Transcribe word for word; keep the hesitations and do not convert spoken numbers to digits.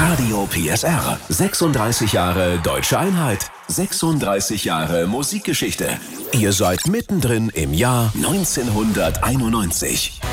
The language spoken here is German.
Radio P S R. sechsunddreißig Jahre Deutsche Einheit. sechsunddreißig Jahre Musikgeschichte. Ihr seid mittendrin im Jahr neunzehnhunderteinundneunzig.